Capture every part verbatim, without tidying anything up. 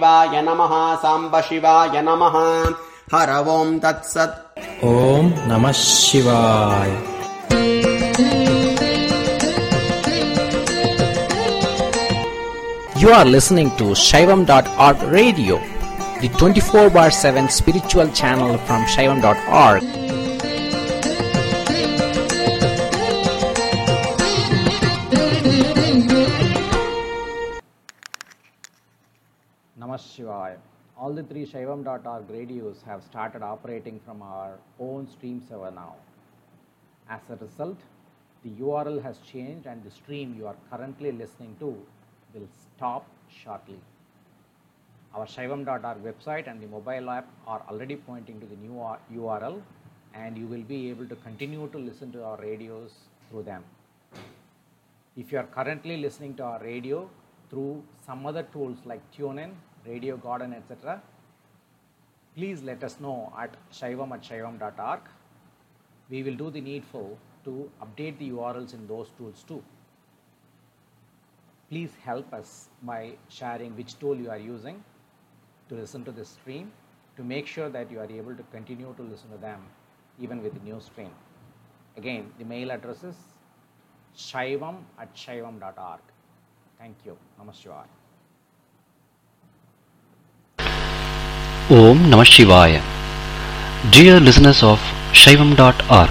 शिवाय नमः सांब शिवाय नमः हर ओम तत्सत् ओम नमः शिवाय. You are listening to Shaivam dot org radio, the twenty-four bar seven spiritual channel from Shaivam dot org. Namah Shivaya. All the three Shaivam dot org radios have started operating from our own stream server now. As a result, the U R L has changed and the stream you are currently listening to will stop shortly. Our Shaivam dot org website and the mobile app are already pointing to the new U R L, and you will be able to continue to listen to our radios through them. If you are currently listening to our radio through some other tools like TuneIn, Radio Garden, et cetera, please let us know at shaivam at shaivam dot org. We will do the needful to update the U R Ls in those tools too. Please help us by sharing which tool you are using to listen to this stream, to make sure that you are able to continue to listen to them even with the new stream. Again, the mail address is shaivam at shaivam dot org. Thank you. Namaskar. Om Namah Shivaya. Dear listeners of Shaivam dot org,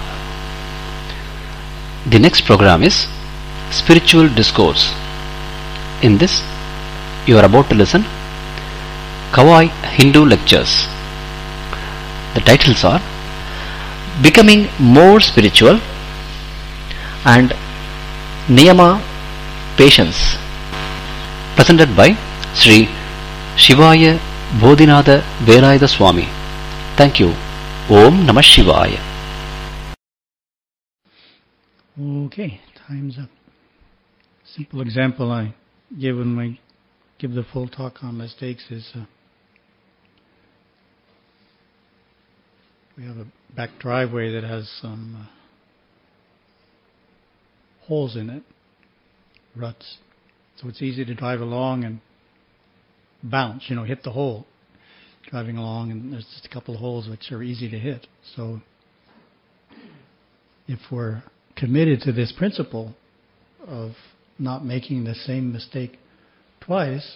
the next program is Spiritual Discourse. In this, you are about to listen Kawai Hindu Lectures. The titles are Becoming More Spiritual and Niyama Patience, presented by Sri Shivaya Bodhinatha Velayatha Swami. Thank you. Om Namah Shivaya. Okay, time's up. Simple example I give when I give the full talk on mistakes is uh, we have a back driveway that has some uh, holes in it, ruts. So it's easy to drive along and bounce, you know, hit the hole. Driving along, and there's just a couple of holes which are easy to hit. So if we're committed to this principle of not making the same mistake twice,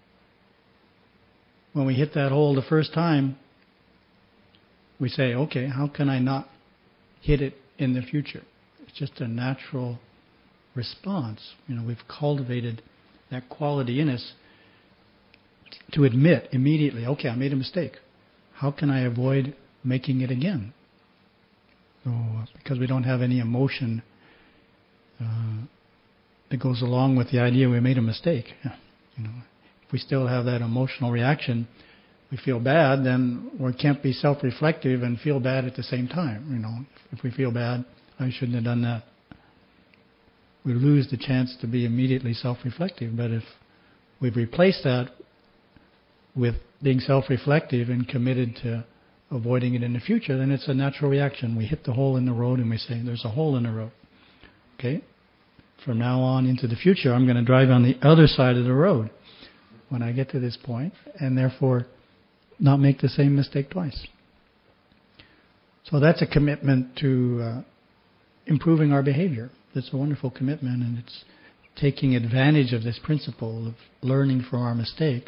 when we hit that hole the first time, we say, okay, how can I not hit it in the future? It's just a natural response. You know, we've cultivated that quality in us to admit immediately, okay, I made a mistake. How can I avoid making it again? So, because we don't have any emotion uh, that goes along with the idea we made a mistake. You know, if we still have that emotional reaction, we feel bad, then we can't be self-reflective and feel bad at the same time. You know, if we feel bad, I shouldn't have done that. We lose the chance to be immediately self-reflective. But if we've replaced that with being self-reflective and committed to avoiding it in the future, then it's a natural reaction. We hit the hole in the road and we say, there's a hole in the road. Okay? From now on into the future, I'm going to drive on the other side of the road when I get to this point, and therefore not make the same mistake twice. So that's a commitment to uh, improving our behavior. That's a wonderful commitment, and it's taking advantage of this principle of learning from our mistakes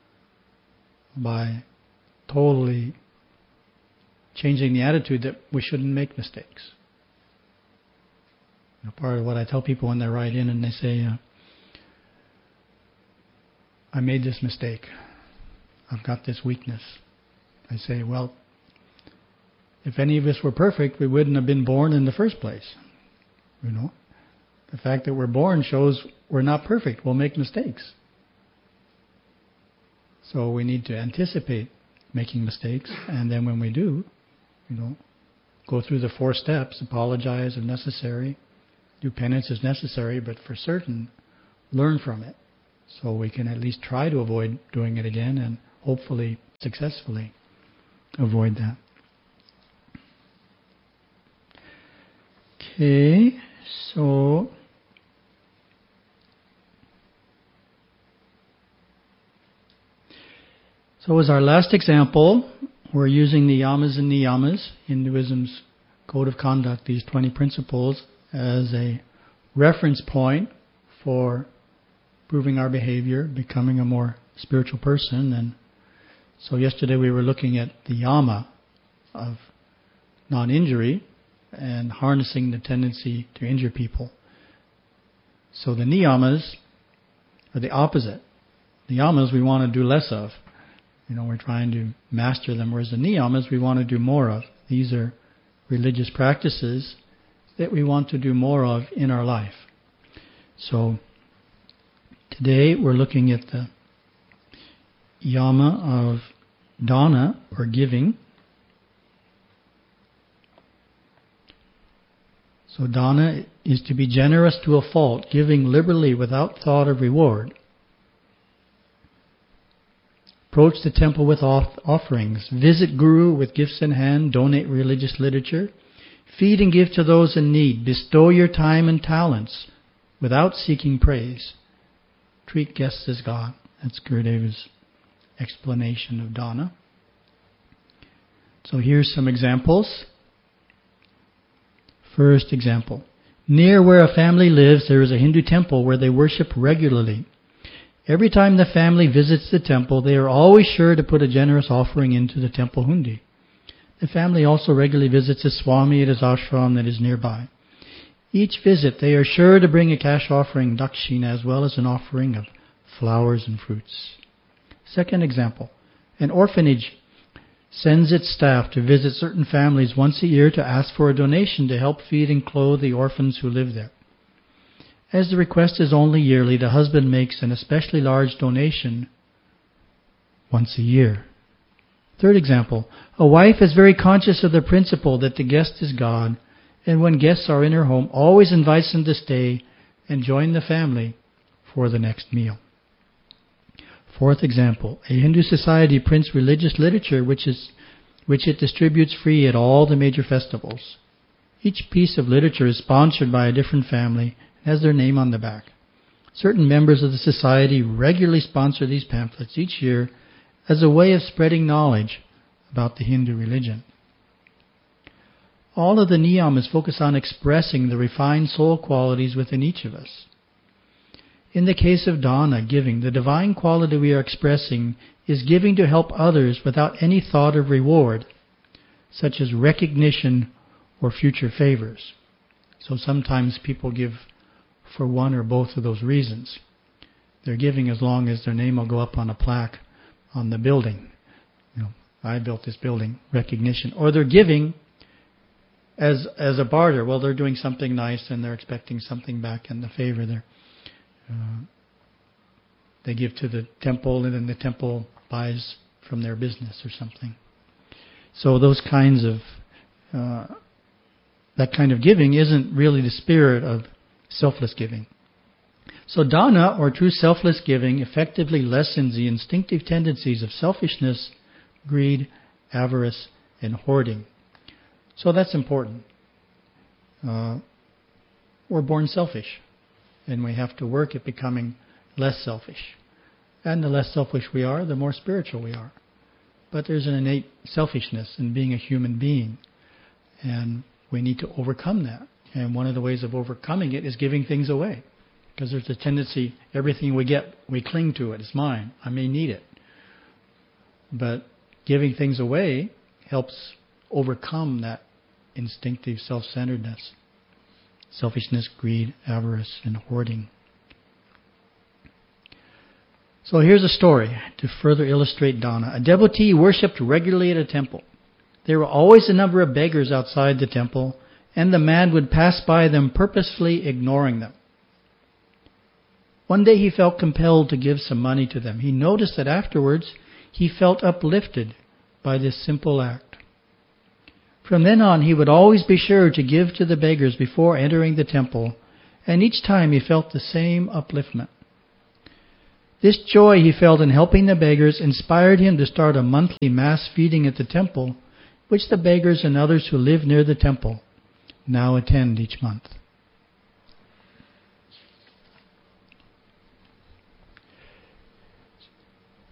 by totally changing the attitude that we shouldn't make mistakes. You know, part of what I tell people when they write in and they say, uh, I made this mistake. I've got this weakness. I say, well, if any of us were perfect, we wouldn't have been born in the first place. You know, the fact that we're born shows we're not perfect. We'll make mistakes. So we need to anticipate making mistakes, and then when we do, you know, go through the four steps, apologize if necessary, do penance as necessary, but for certain, learn from it. So we can at least try to avoid doing it again and hopefully successfully avoid that. Okay, so So as our last example, we're using the yamas and niyamas, Hinduism's code of conduct, these twenty principles, as a reference point for improving our behavior, becoming a more spiritual person. And so yesterday we were looking at the yama of non-injury and harnessing the tendency to injure people. So the niyamas are the opposite. The yamas we want to do less of. You know, we're trying to master them, whereas the niyamas we want to do more of. These are religious practices that we want to do more of in our life. So today we're looking at the yama of dana, or giving. So dana is to be generous to a fault, giving liberally without thought of reward. Approach the temple with off- offerings. Visit Guru with gifts in hand. Donate religious literature. Feed and give to those in need. Bestow your time and talents without seeking praise. Treat guests as God. That's Gurudeva's explanation of dana. So here's some examples. First example. Near where a family lives, there is a Hindu temple where they worship regularly. Every time the family visits the temple, they are always sure to put a generous offering into the temple hundi. The family also regularly visits a Swami at his ashram that is nearby. Each visit, they are sure to bring a cash offering, dakshina, as well as an offering of flowers and fruits. Second example. An orphanage sends its staff to visit certain families once a year to ask for a donation to help feed and clothe the orphans who live there. As the request is only yearly, the husband makes an especially large donation once a year. Third example. A wife is very conscious of the principle that the guest is God, and when guests are in her home, always invites them to stay and join the family for the next meal. Fourth example. A Hindu society prints religious literature which is which it distributes free at all the major festivals. Each piece of literature is sponsored by a different family and has their name on the back. Certain members of the society regularly sponsor these pamphlets each year as a way of spreading knowledge about the Hindu religion. All of the niyamas focus on expressing the refined soul qualities within each of us. In the case of dana, giving, the divine quality we are expressing is giving to help others without any thought of reward, such as recognition or future favors. So sometimes people give for one or both of those reasons. They're giving as long as their name will go up on a plaque on the building. You know, I built this building, recognition. Or they're giving as as a barter. Well, they're doing something nice and they're expecting something back in the favor there. Uh, they give to the temple and then the temple buys from their business or something. So those kinds of, uh, that kind of giving isn't really the spirit of selfless giving. So dana, or true selfless giving, effectively lessens the instinctive tendencies of selfishness, greed, avarice, and hoarding. So that's important. Uh, we're born selfish, and we have to work at becoming less selfish. And the less selfish we are, the more spiritual we are. But there's an innate selfishness in being a human being, and we need to overcome that. And one of the ways of overcoming it is giving things away. Because there's a tendency, everything we get, we cling to it. It's mine. I may need it. But giving things away helps overcome that instinctive self-centeredness. Selfishness, greed, avarice, and hoarding. So here's a story to further illustrate dana. A devotee worshipped regularly at a temple. There were always a number of beggars outside the temple, and the man would pass by them purposefully ignoring them. One day he felt compelled to give some money to them. He noticed that afterwards he felt uplifted by this simple act. From then on, he would always be sure to give to the beggars before entering the temple, and each time he felt the same upliftment. This joy he felt in helping the beggars inspired him to start a monthly mass feeding at the temple, which the beggars and others who live near the temple now attend each month.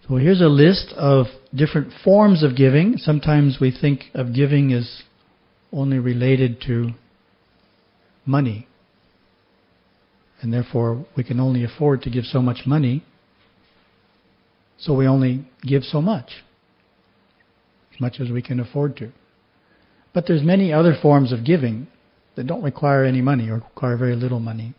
So here's a list of different forms of giving. Sometimes we think of giving as only related to money, and therefore we can only afford to give so much money, so we only give so much, as much as we can afford to. But there's many other forms of giving that don't require any money or require very little money.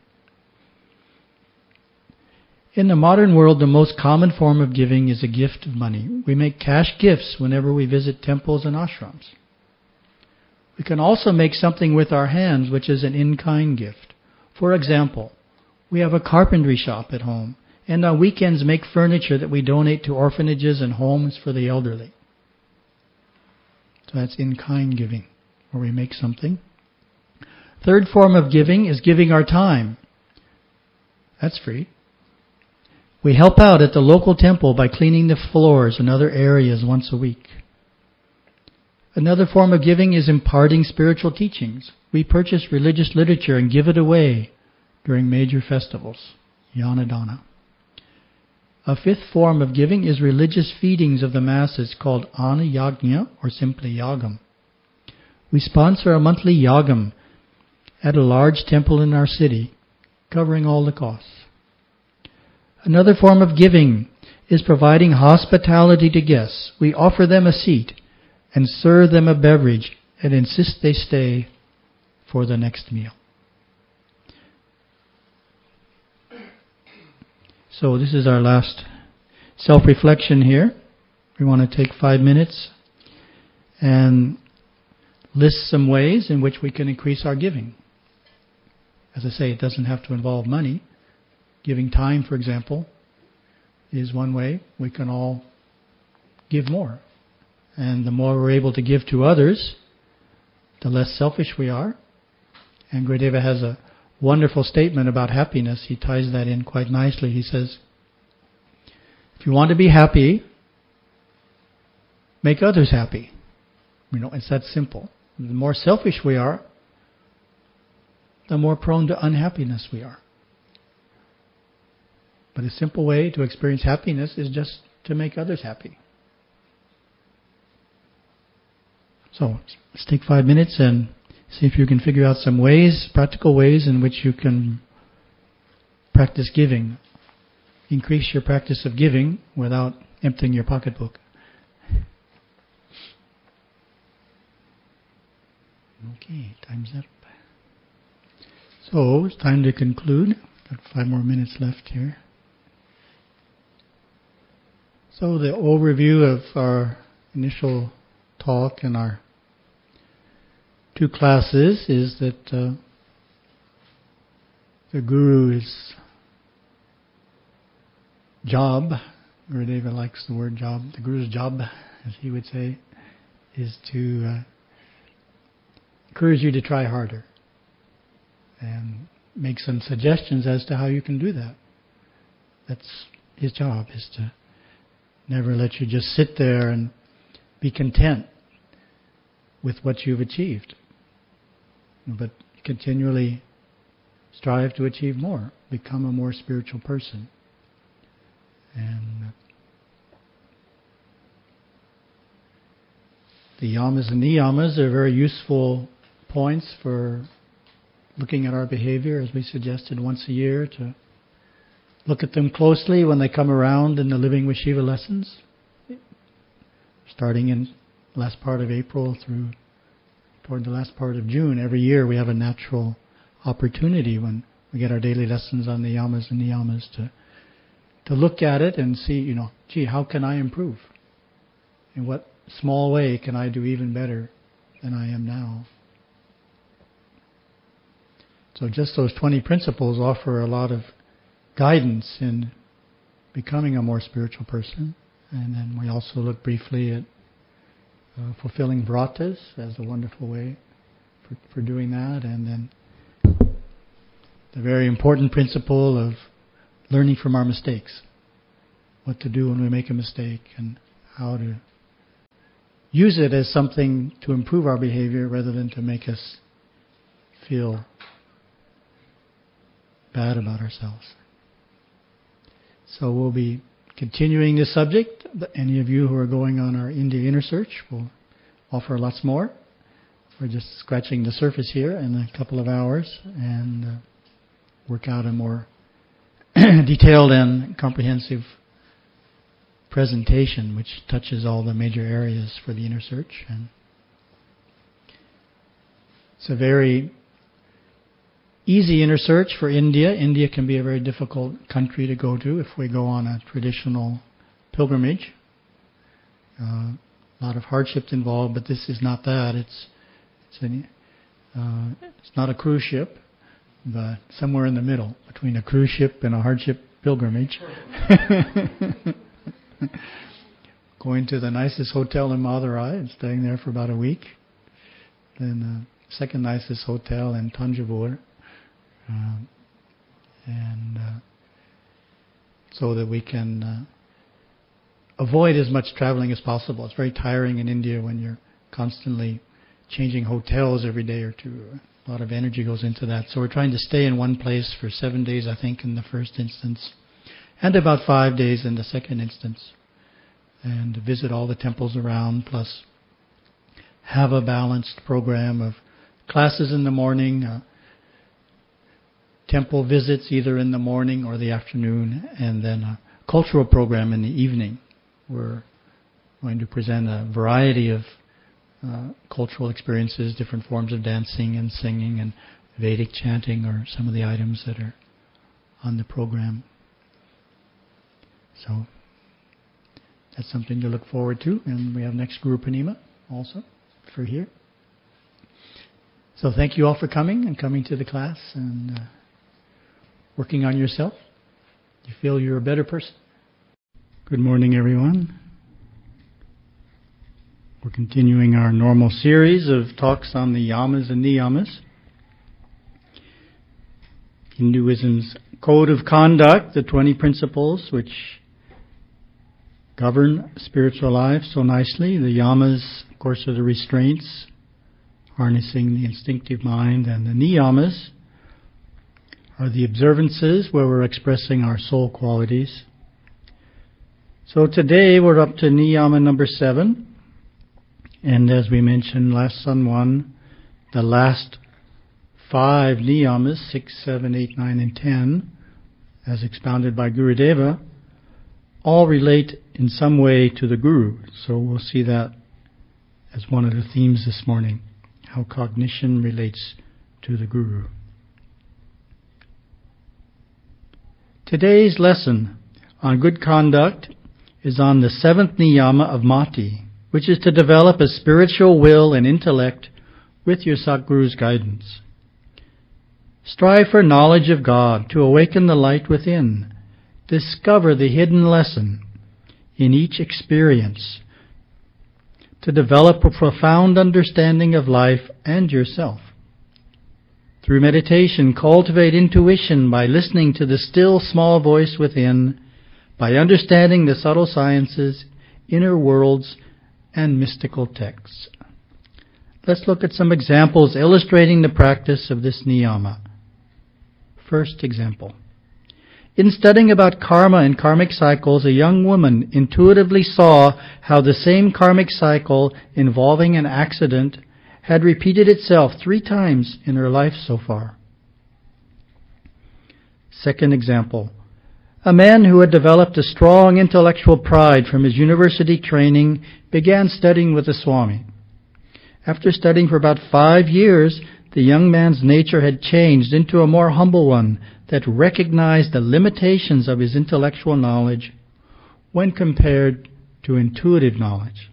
In the modern world, the most common form of giving is a gift of money. We make cash gifts whenever we visit temples and ashrams. We can also make something with our hands, which is an in-kind gift. For example, we have a carpentry shop at home, and on weekends make furniture that we donate to orphanages and homes for the elderly. So that's in-kind giving, where we make something. Third form of giving is giving our time. That's free. We help out at the local temple by cleaning the floors and other areas once a week. Another form of giving is imparting spiritual teachings. We purchase religious literature and give it away during major festivals, Yanadana. A fifth form of giving is religious feedings of the masses called Anna Yagna, or simply Yagam. We sponsor a monthly Yagam at a large temple in our city, covering all the costs. Another form of giving is providing hospitality to guests. We offer them a seat and serve them a beverage and insist they stay for the next meal. So this is our last self-reflection here. We want to take five minutes and list some ways in which we can increase our giving. As I say, it doesn't have to involve money. Giving time, for example, is one way. We can all give more. And the more we're able to give to others, the less selfish we are. And Gurudeva has a wonderful statement about happiness. He ties that in quite nicely. He says, if you want to be happy, make others happy. You know, it's that simple. The more selfish we are, the more prone to unhappiness we are. But a simple way to experience happiness is just to make others happy. So, let's take five minutes and see if you can figure out some ways, practical ways in which you can practice giving. Increase your practice of giving without emptying your pocketbook. Okay, time's up. So, it's time to conclude. Got five more minutes left here. So the overview of our initial talk and our two classes is that uh, the Guru's job, Gurudeva likes the word job, the Guru's job, as he would say, is to uh, encourage you to try harder and make some suggestions as to how you can do that. That's his job, is to never let you just sit there and be content with what you've achieved, but continually strive to achieve more, become a more spiritual person. And the yamas and niyamas are very useful points for looking at our behavior, as we suggested once a year, to look at them closely when they come around in the Living with Shiva lessons, starting in the last part of April through toward the last part of June. Every year we have a natural opportunity when we get our daily lessons on the yamas and niyamas to to look at it and see, you know, gee, how can I improve? In what small way can I do even better than I am now? So just those twenty principles offer a lot of guidance in becoming a more spiritual person. And then we also look briefly at uh, fulfilling vratas as a wonderful way for, for doing that. And then the very important principle of learning from our mistakes. What to do when we make a mistake and how to use it as something to improve our behavior rather than to make us feel bad about ourselves. So we'll be continuing this subject, any of you who are going on our India Inner Search will offer lots more. We're just scratching the surface here in a couple of hours and uh, work out a more detailed and comprehensive presentation which touches all the major areas for the Inner Search. And it's a very easy Inner Search for India. India can be a very difficult country to go to if we go on a traditional pilgrimage. Uh, a lot of hardships involved, but this is not that. It's it's, an, uh, it's not a cruise ship, but somewhere in the middle between a cruise ship and a hardship pilgrimage. Going to the nicest hotel in Madurai and staying there for about a week. Then the uh, second nicest hotel in Tanjavur. Uh, and uh, so that we can uh, avoid as much traveling as possible. It's very tiring in India when you're constantly changing hotels every day or two. A lot of energy goes into that. So we're trying to stay in one place for seven days, I think, in the first instance, and about five days in the second instance, and visit all the temples around, plus have a balanced program of classes in the morning, uh, temple visits either in the morning or the afternoon, and then a cultural program in the evening. We're going to present a variety of uh, cultural experiences, different forms of dancing and singing and Vedic chanting are some of the items that are on the program. So that's something to look forward to. And we have next Guru Purnima also for here. So thank you all for coming and coming to the class and uh, working on yourself. You feel you're a better person. Good morning, everyone. We're continuing our normal series of talks on the yamas and niyamas. Hinduism's code of conduct, the twenty principles which govern spiritual life so nicely. The yamas, of course, are the restraints, harnessing the instinctive mind, and the niyamas are the observances where we're expressing our soul qualities. So today we're up to niyama number seven. And as we mentioned last Sunwan, the last five niyamas, six, seven, eight, nine, and ten, as expounded by Gurudeva, all relate in some way to the Guru. So we'll see that as one of the themes this morning, how cognition relates to the Guru. Today's lesson on good conduct is on the seventh niyama of Mati, which is to develop a spiritual will and intellect with your Satguru's guidance. Strive for knowledge of God to awaken the light within. Discover the hidden lesson in each experience to develop a profound understanding of life and yourself. Through meditation, cultivate intuition by listening to the still small voice within, by understanding the subtle sciences, inner worlds, and mystical texts. Let's look at some examples illustrating the practice of this niyama. First example. In studying about karma and karmic cycles, a young woman intuitively saw how the same karmic cycle involving an accident had repeated itself three times in her life so far. Second example. A man who had developed a strong intellectual pride from his university training began studying with the Swami. After studying for about five years, the young man's nature had changed into a more humble one that recognized the limitations of his intellectual knowledge when compared to intuitive knowledge.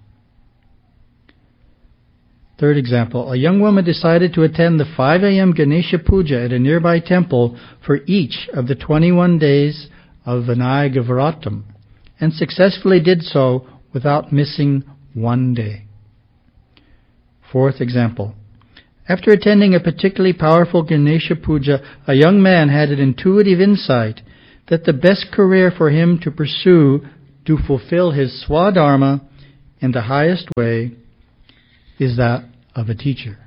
Third example, a young woman decided to attend the five a.m. Ganesha Puja at a nearby temple for each of the twenty-one days of Vinayaka Vratam, and successfully did so without missing one day. Fourth example, after attending a particularly powerful Ganesha Puja, a young man had an intuitive insight that the best career for him to pursue to fulfill his swadharma in the highest way is that of a teacher.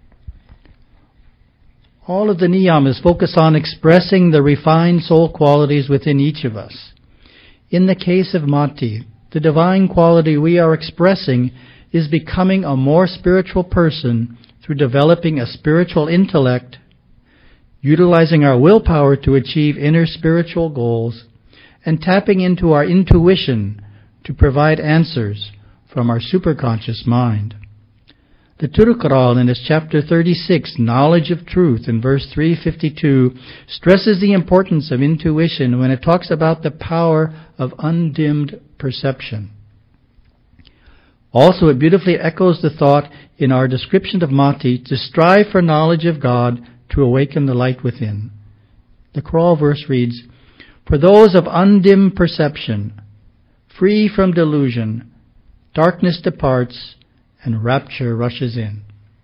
All of the niyamas focus on expressing the refined soul qualities within each of us. In the case of Mati, the divine quality we are expressing is becoming a more spiritual person through developing a spiritual intellect, utilizing our willpower to achieve inner spiritual goals, and tapping into our intuition to provide answers from our superconscious mind. The Turukkural in its chapter thirty-six, Knowledge of Truth, in verse three fifty-two, stresses the importance of intuition when it talks about the power of undimmed perception. Also, it beautifully echoes the thought in our description of Mati to strive for knowledge of God to awaken the light within. The Kural verse reads, "For those of undimmed perception, free from delusion, darkness departs and rapture rushes in."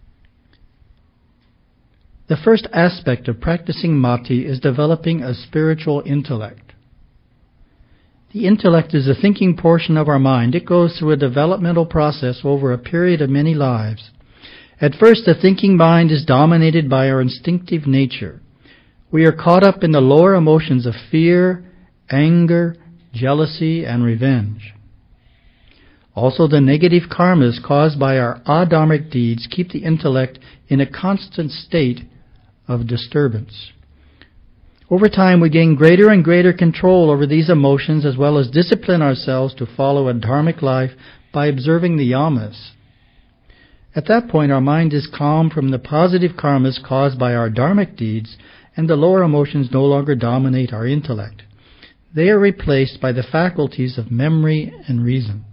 The first aspect of practicing Mati is developing a spiritual intellect. The intellect is the thinking portion of our mind. It goes through a developmental process over a period of many lives. At first, the thinking mind is dominated by our instinctive nature. We are caught up in the lower emotions of fear, anger, jealousy, and revenge. Also, the negative karmas caused by our adharmic deeds keep the intellect in a constant state of disturbance. Over time, we gain greater and greater control over these emotions as well as discipline ourselves to follow a dharmic life by observing the yamas. At that point, our mind is calm from the positive karmas caused by our dharmic deeds, and the lower emotions no longer dominate our intellect. They are replaced by the faculties of memory and reason.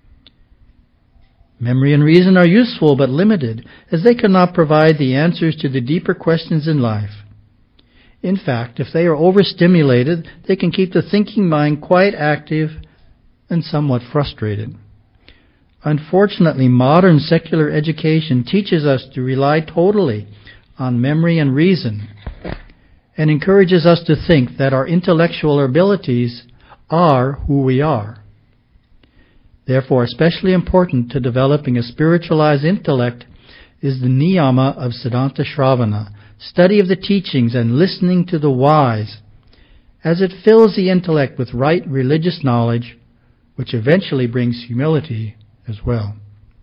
Memory and reason are useful but limited, as they cannot provide the answers to the deeper questions in life. In fact, if they are overstimulated, they can keep the thinking mind quite active and somewhat frustrated. Unfortunately, modern secular education teaches us to rely totally on memory and reason and encourages us to think that our intellectual abilities are who we are. Therefore, especially important to developing a spiritualized intellect is the niyama of Siddhanta Shravana, study of the teachings and listening to the wise, as it fills the intellect with right religious knowledge, which eventually brings humility as well.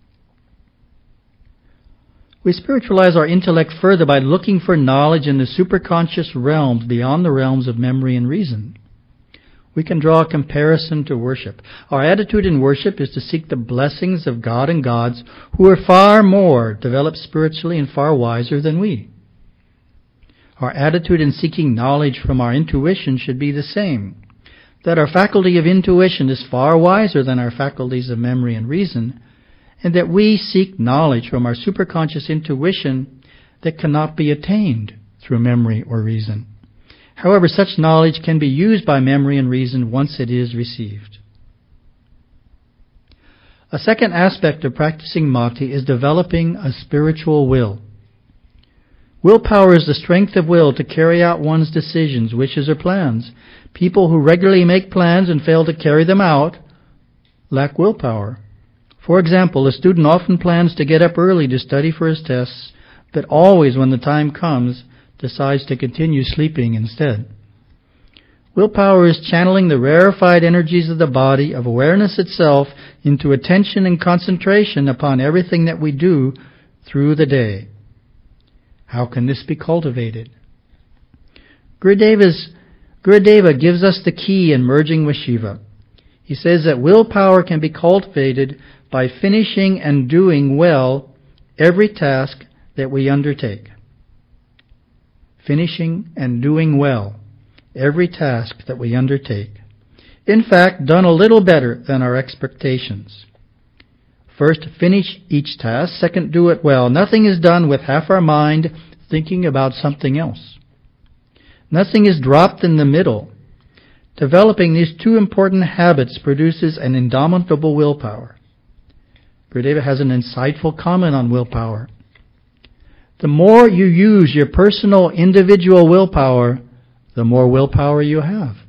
We spiritualize our intellect further by looking for knowledge in the superconscious realms beyond the realms of memory and reason. We can draw a comparison to worship. Our attitude in worship is to seek the blessings of God and gods who are far more developed spiritually and far wiser than we. Our attitude in seeking knowledge from our intuition should be the same, that our faculty of intuition is far wiser than our faculties of memory and reason, and that we seek knowledge from our superconscious intuition that cannot be attained through memory or reason. However, such knowledge can be used by memory and reason once it is received. A second aspect of practicing Mati is developing a spiritual will. Willpower is the strength of will to carry out one's decisions, wishes, or plans. People who regularly make plans and fail to carry them out lack willpower. For example, a student often plans to get up early to study for his tests, but always when the time comes, decides to continue sleeping instead. Willpower is channeling the rarefied energies of the body, of awareness itself, into attention and concentration upon everything that we do through the day. How can this be cultivated? Gurudeva's, Gurudeva gives us the key in merging with Shiva. He says that willpower can be cultivated by finishing and doing well every task that we undertake. Finishing and doing well every task that we undertake. In fact, done a little better than our expectations. First, finish each task. Second, do it well. Nothing is done with half our mind thinking about something else. Nothing is dropped in the middle. Developing these two important habits produces an indomitable willpower. Gurudeva has an insightful comment on willpower. The more you use your personal, individual willpower, the more willpower you have.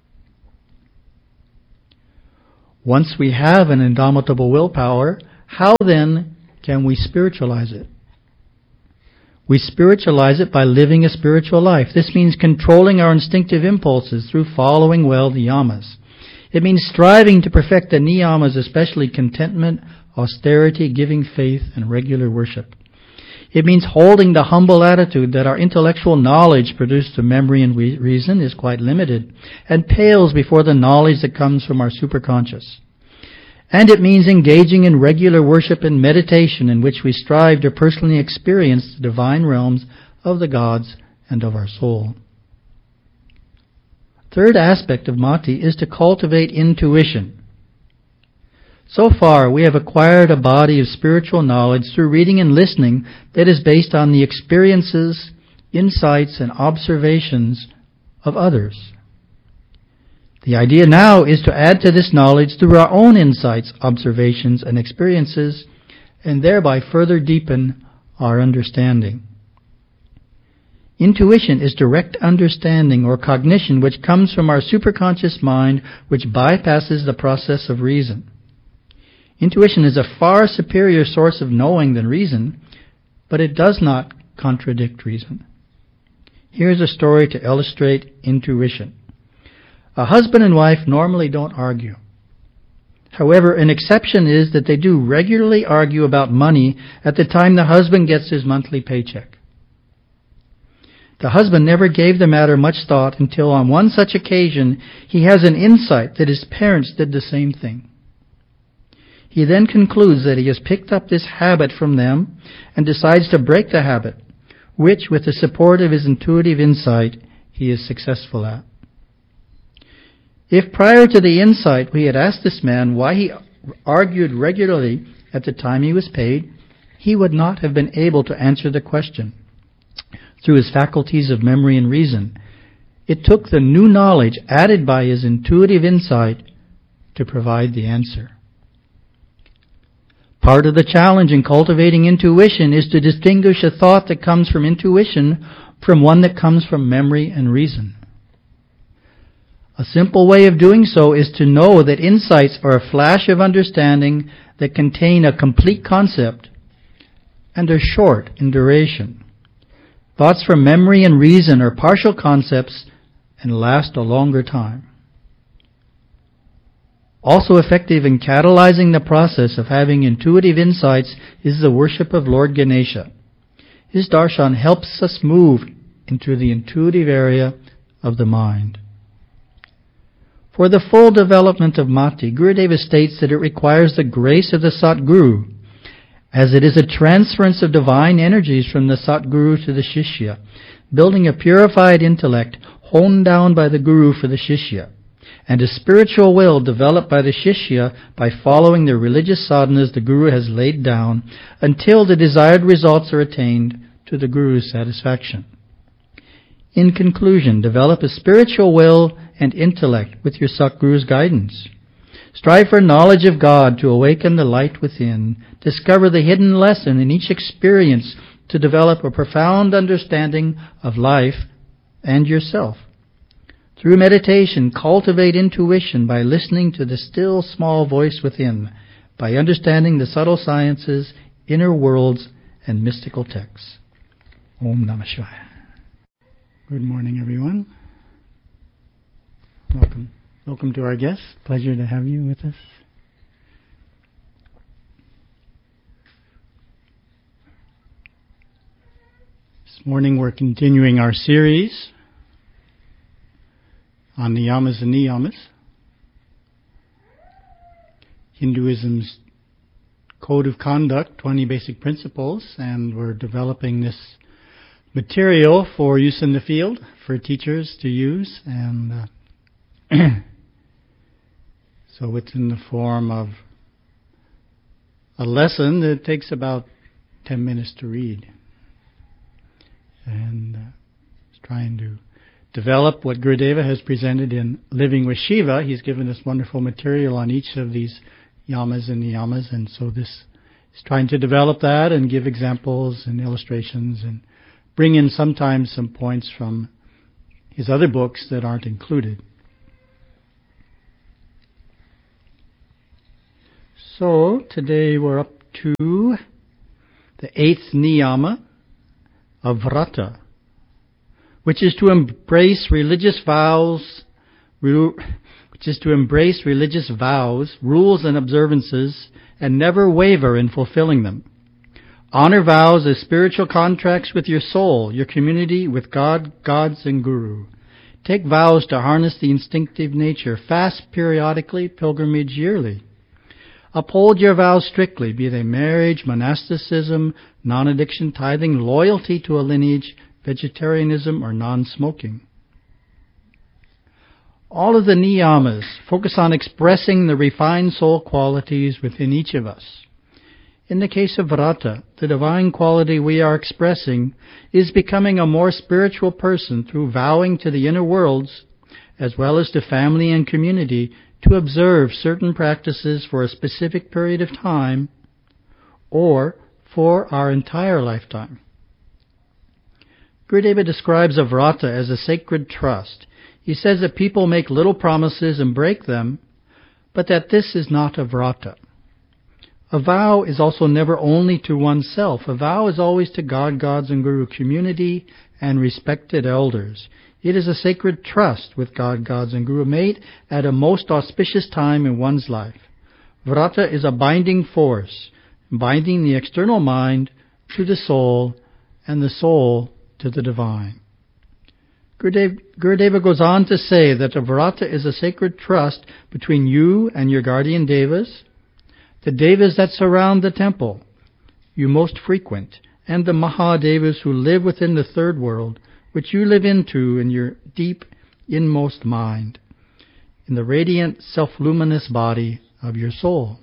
Once we have an indomitable willpower, how then can we spiritualize it? We spiritualize it by living a spiritual life. This means controlling our instinctive impulses through following well the yamas. It means striving to perfect the niyamas, especially contentment, austerity, giving faith, and regular worship. It means holding the humble attitude that our intellectual knowledge produced through memory and re- reason is quite limited and pales before the knowledge that comes from our superconscious. And it means engaging in regular worship and meditation in which we strive to personally experience the divine realms of the gods and of our soul. Third aspect of Mati is to cultivate intuition. So far, we have acquired a body of spiritual knowledge through reading and listening that is based on the experiences, insights, and observations of others. The idea now is to add to this knowledge through our own insights, observations, and experiences, and thereby further deepen our understanding. Intuition is direct understanding or cognition which comes from our superconscious mind, which bypasses the process of reason. Intuition is a far superior source of knowing than reason, but it does not contradict reason. Here's a story to illustrate intuition. A husband and wife normally don't argue. However, an exception is that they do regularly argue about money at the time the husband gets his monthly paycheck. The husband never gave the matter much thought until on one such occasion he has an insight that his parents did the same thing. He then concludes that he has picked up this habit from them and decides to break the habit, which, with the support of his intuitive insight, he is successful at. If prior to the insight we had asked this man why he argued regularly at the time he was paid, he would not have been able to answer the question. Through his faculties of memory and reason, it took the new knowledge added by his intuitive insight to provide the answer. Part of the challenge in cultivating intuition is to distinguish a thought that comes from intuition from one that comes from memory and reason. A simple way of doing so is to know that insights are a flash of understanding that contain a complete concept and are short in duration. Thoughts from memory and reason are partial concepts and last a longer time. Also effective in catalyzing the process of having intuitive insights is the worship of Lord Ganesha. His darshan helps us move into the intuitive area of the mind. For the full development of Mati, Gurudeva states that it requires the grace of the Satguru, as it is a transference of divine energies from the Satguru to the Shishya, building a purified intellect honed down by the Guru for the Shishya, and a spiritual will developed by the Shishya by following the religious sadhanas the Guru has laid down until the desired results are attained to the Guru's satisfaction. In conclusion, develop a spiritual will and intellect with your Satguru's guidance. Strive for knowledge of God to awaken the light within. Discover the hidden lesson in each experience to develop a profound understanding of life and yourself. Through meditation, cultivate intuition by listening to the still small voice within, by understanding the subtle sciences, inner worlds, and mystical texts. Om Namah Shivaya. Good morning, everyone. Welcome. Welcome to our guests. Pleasure to have you with us. This morning we're continuing our series on the yamas and niyamas, Hinduism's code of conduct, twenty basic principles, and we're developing this material for use in the field, for teachers to use, and uh, so it's in the form of a lesson that takes about ten minutes to read. And uh, it's trying to develop what Gurudeva has presented in Living with Shiva. He's given us wonderful material on each of these yamas and niyamas, and so this is trying to develop that and give examples and illustrations and bring in sometimes some points from his other books that aren't included. So, today we're up to the eighth niyama of Vrata, which is to embrace religious vows, to which is to embrace religious vows, rules, and observances, and never waver in fulfilling them. Honor vows as spiritual contracts with your soul, your community, with God, gods, and Guru. Take vows to harness the instinctive nature. Fast periodically, pilgrimage yearly. Uphold your vows strictly, be they marriage, monasticism, non-addiction, tithing, loyalty to a lineage, vegetarianism, or non-smoking. All of the niyamas focus on expressing the refined soul qualities within each of us. In the case of vrata, the divine quality we are expressing is becoming a more spiritual person through vowing to the inner worlds, as well as to family and community, to observe certain practices for a specific period of time or for our entire lifetime. Gurudeva describes a vrata as a sacred trust. He says that people make little promises and break them, but that this is not a vrata. A vow is also never only to oneself. A vow is always to God, gods, and Guru community and respected elders. It is a sacred trust with God, gods, and Guru made at a most auspicious time in one's life. Vrata is a binding force, binding the external mind to the soul and the soul to the divine. Gurudeva, Gurudeva goes on to say that a vrata is a sacred trust between you and your guardian devas, the devas that surround the temple, you most frequent, and the Mahadevas who live within the third world, which you live into in your deep inmost mind, in the radiant self-luminous body of your soul.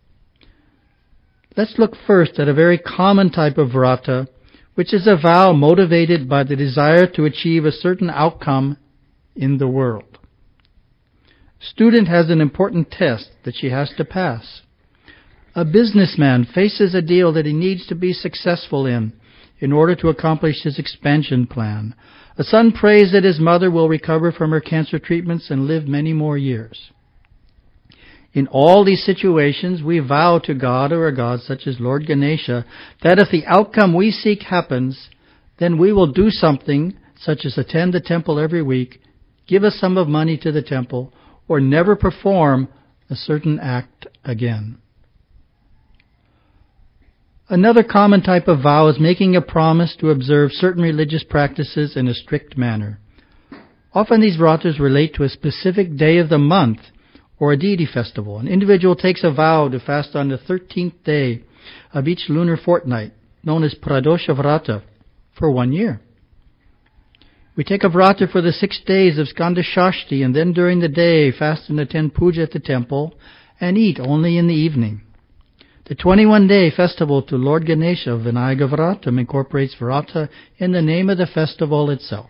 Let's look first at a very common type of vrata, which is a vow motivated by the desire to achieve a certain outcome in the world. Student has an important test that she has to pass. A businessman faces a deal that he needs to be successful in in order to accomplish his expansion plan. A son prays that his mother will recover from her cancer treatments and live many more years. In all these situations, we vow to God or a god such as Lord Ganesha that if the outcome we seek happens, then we will do something such as attend the temple every week, give a sum of money to the temple, or never perform a certain act again. Another common type of vow is making a promise to observe certain religious practices in a strict manner. Often these vratas relate to a specific day of the month or a deity festival. An individual takes a vow to fast on the thirteenth day of each lunar fortnight, known as Pradosha Vrata, for one year. We take a vrata for the six days of Skanda Shashti, and then during the day fast and attend puja at the temple and eat only in the evening. The twenty-one day festival to Lord Ganesha of Vinayaka Vratam incorporates vrata in the name of the festival itself,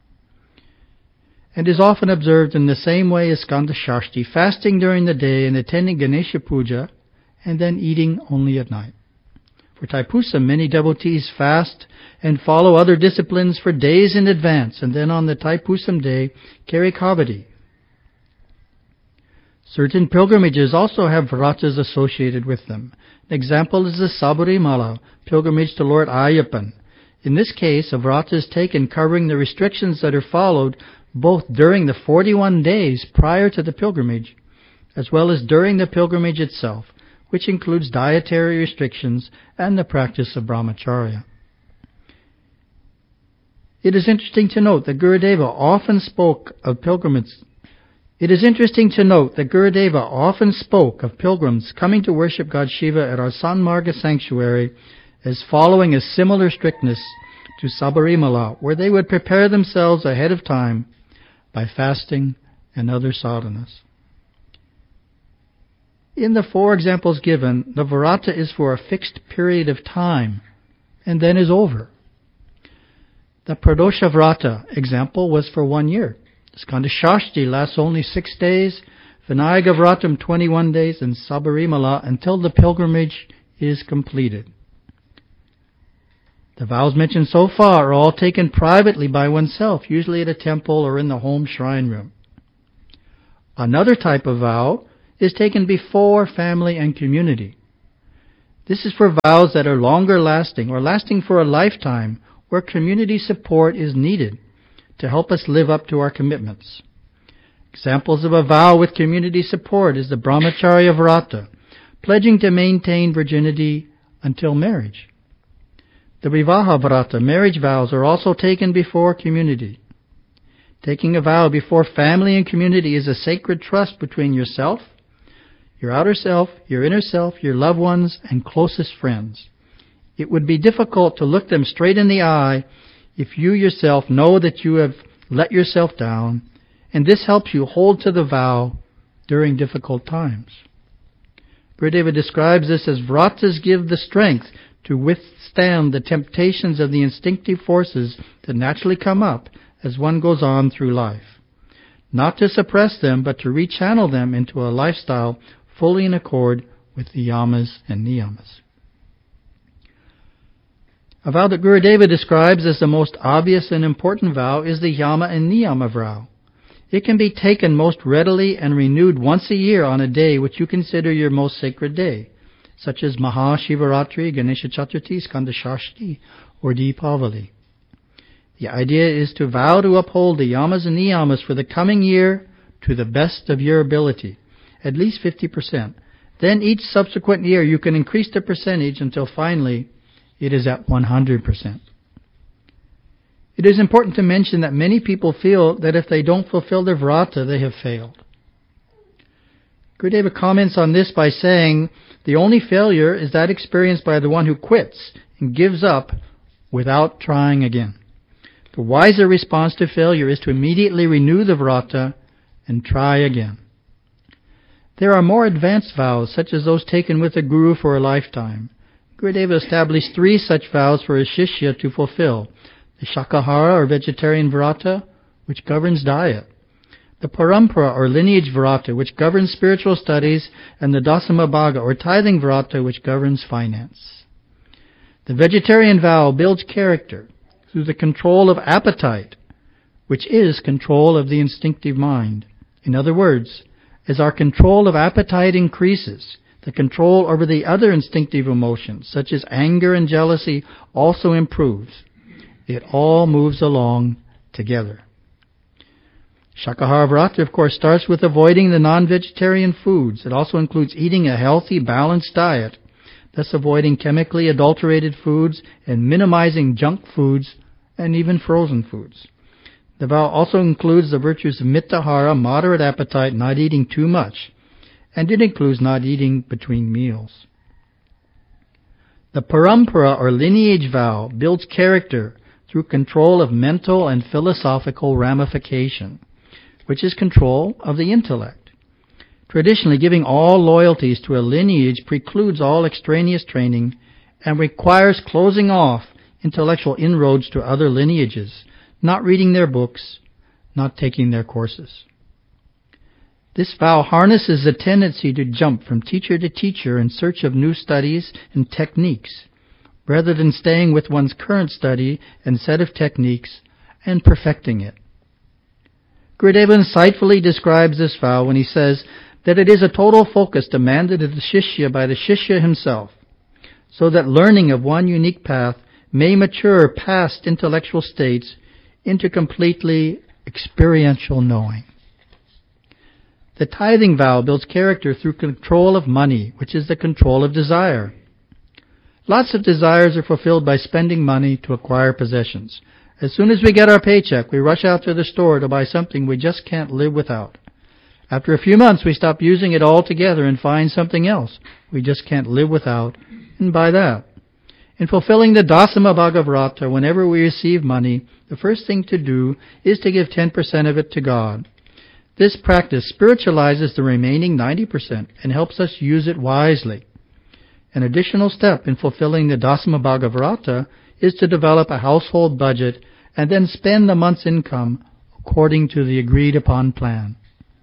and is often observed in the same way as Skanda Shashti, fasting during the day and attending Ganesha Puja, and then eating only at night. For Taipusam, many devotees fast and follow other disciplines for days in advance, and then on the Taipusam day carry kavadi. Certain pilgrimages also have vratas associated with them. An example is the Sabarimala pilgrimage to Lord Ayyappan. In this case, a vrata is taken covering the restrictions that are followed both during the forty-one days prior to the pilgrimage, as well as during the pilgrimage itself, which includes dietary restrictions and the practice of brahmacharya. It is interesting to note that Gurudeva often spoke of pilgrims. It is interesting to note that Gurudeva often spoke of pilgrims coming to worship God Shiva at our Sanmarga sanctuary as following a similar strictness to Sabarimala, where they would prepare themselves ahead of time by fasting and other sadhanas. In the four examples given, the vrata is for a fixed period of time and then is over. The Pradosha Vrata example was for one year. Skanda Shashti lasts only six days, Vinayaka Vratam twenty-one days, and Sabarimala until the pilgrimage is completed. The vows mentioned so far are all taken privately by oneself, usually at a temple or in the home shrine room. Another type of vow is taken before family and community. This is for vows that are longer lasting or lasting for a lifetime, where community support is needed to help us live up to our commitments. Examples of a vow with community support is the Brahmacharya Vrata, pledging to maintain virginity until marriage. The Vivaha Vrata, marriage vows, are also taken before community. Taking a vow before family and community is a sacred trust between yourself, your outer self, your inner self, your loved ones, and closest friends. It would be difficult to look them straight in the eye if you yourself know that you have let yourself down, and this helps you hold to the vow during difficult times. Gurudeva describes this as vratas give the strength to withstand the temptations of the instinctive forces that naturally come up as one goes on through life. Not to suppress them, but to rechannel them into a lifestyle fully in accord with the yamas and niyamas. A vow that Gurudeva describes as the most obvious and important vow is the yama and niyama vow. It can be taken most readily and renewed once a year on a day which you consider your most sacred day, such as Maha Shivaratri, Ganesha Chaturthi, Skanda Shashti, or Deepavali. The idea is to vow to uphold the yamas and niyamas for the coming year to the best of your ability, at least fifty percent. Then each subsequent year you can increase the percentage until finally it is at one hundred percent. It is important to mention that many people feel that if they don't fulfill their vrata, they have failed. Gurudeva comments on this by saying, the only failure is that experienced by the one who quits and gives up without trying again. The wiser response to failure is to immediately renew the vrata and try again. There are more advanced vows, such as those taken with a guru for a lifetime. Gurudeva established three such vows for his shishya to fulfill: the Shakahara or vegetarian vrata, which governs diet; the Parampara or lineage vrata, which governs spiritual studies; and the Dasamabhaga or tithing vrata, which governs finance. The vegetarian vow builds character through the control of appetite, which is control of the instinctive mind. In other words, as our control of appetite increases, the control over the other instinctive emotions, such as anger and jealousy, also improves. It all moves along together. Shakahara Vrata, of course, starts with avoiding the non-vegetarian foods. It also includes eating a healthy, balanced diet, thus avoiding chemically adulterated foods and minimizing junk foods and even frozen foods. The vow also includes the virtues of mittahara, moderate appetite, not eating too much, and it includes not eating between meals. The Parampara or lineage vow builds character through control of mental and philosophical ramification, which is control of the intellect. Traditionally, giving all loyalties to a lineage precludes all extraneous training and requires closing off intellectual inroads to other lineages, not reading their books, not taking their courses. This vow harnesses the tendency to jump from teacher to teacher in search of new studies and techniques, rather than staying with one's current study and set of techniques and perfecting it. Gurudeva insightfully describes this vow when he says that it is a total focus demanded of the shishya by the shishya himself, so that learning of one unique path may mature past intellectual states into completely experiential knowing. The tithing vow builds character through control of money, which is the control of desire. Lots of desires are fulfilled by spending money to acquire possessions. As soon as we get our paycheck, we rush out to the store to buy something we just can't live without. After a few months, we stop using it altogether and find something else we just can't live without and buy that. In fulfilling the Dasamabhaga Vrata, whenever we receive money, the first thing to do is to give ten percent of it to God. This practice spiritualizes the remaining ninety percent and helps us use it wisely. An additional step in fulfilling the Dasamabhaga Vrata is to develop a household budget and then spend the month's income according to the agreed-upon plan.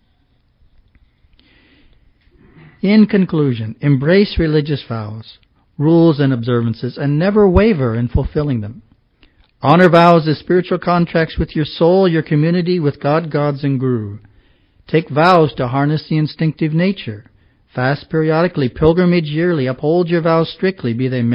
In conclusion, embrace religious vows, rules and observances, and never waver in fulfilling them. Honor vows as spiritual contracts with your soul, your community, with God, gods, and Guru. Take vows to harness the instinctive nature. Fast periodically, pilgrimage yearly, uphold your vows strictly, be they